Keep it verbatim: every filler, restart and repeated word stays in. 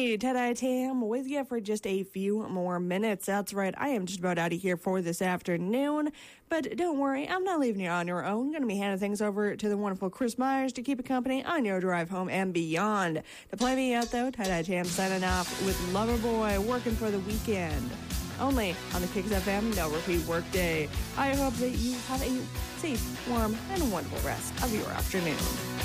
me, Ted Tam, with you for just a few more minutes. That's right, I am just about out of here for this afternoon. But don't worry, I'm not leaving you on your own. I'm going to be handing things over to the wonderful Chris Myers to keep you company on your drive home and beyond. To play me out, though, Ted Tam signing off with Loverboy, working for the weekend. Only on the Kicks F M No Repeat Workday. I hope that you have a safe, warm, and wonderful rest of your afternoon.